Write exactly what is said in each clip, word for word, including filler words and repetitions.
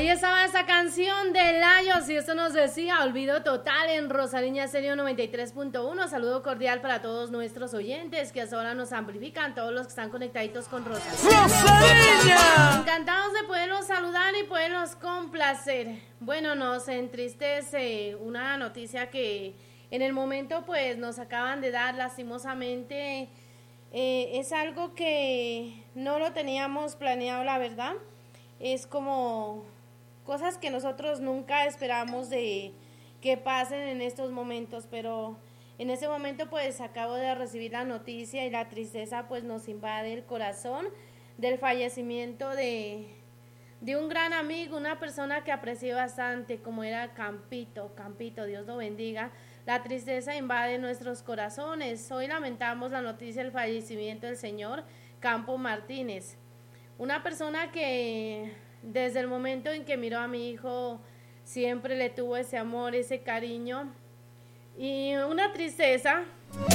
Ahí estaba esa canción de Layos y esto nos decía Olvido Total en Rosariña Estéreo noventa y tres punto uno. Saludo cordial para todos nuestros oyentes que hasta ahora nos amplifican, todos los que están conectaditos con Rosariña. ¡Rosariña! Encantados de poderlos saludar y poderlos complacer. Bueno, nos entristece una noticia que en el momento pues nos acaban de dar lastimosamente. Eh, es algo que no lo teníamos planeado, la verdad. Es como cosas que nosotros nunca esperamos de que pasen en estos momentos, pero en ese momento pues acabo de recibir la noticia y la tristeza pues nos invade el corazón del fallecimiento de, de un gran amigo, una persona que aprecié bastante, como era Campito. Campito, Dios lo bendiga. La tristeza invade nuestros corazones. Hoy lamentamos la noticia del fallecimiento del señor Campo Martínez, una persona que desde el momento en que miró a mi hijo siempre le tuvo ese amor, ese cariño y una tristeza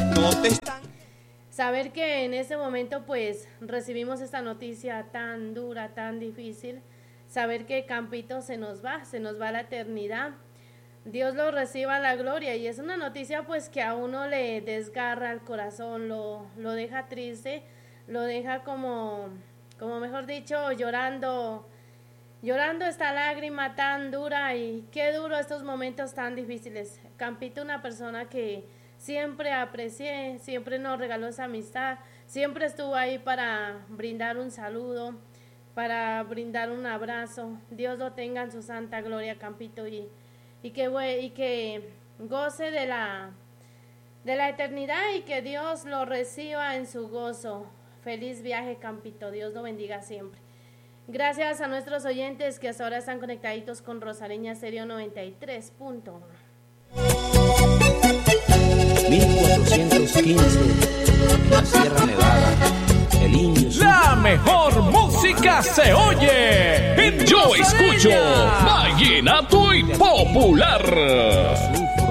saber que en ese momento pues recibimos esta noticia tan dura, tan difícil, saber que Campito se nos va, se nos va a la eternidad. Dios lo reciba la gloria y es una noticia pues que a uno le desgarra el corazón, lo, lo deja triste, lo deja como, como mejor dicho, llorando, llorando esta lágrima tan dura y qué duro estos momentos tan difíciles. Campito, una persona que siempre aprecié, siempre nos regaló esa amistad, siempre estuvo ahí para brindar un saludo, para brindar un abrazo. Dios lo tenga en su santa gloria, Campito, y, y, que, y que goce de la, de la eternidad y que Dios lo reciba en su gozo. Feliz viaje, Campito, Dios lo bendiga siempre. Gracias a nuestros oyentes que hasta ahora están conectaditos con Rosariña Estéreo noventa y tres punto uno. mil cuatrocientos quince, en la Sierra Nevada, el indio. La mejor música se oye en Yo Escucho Vallenato y Popular.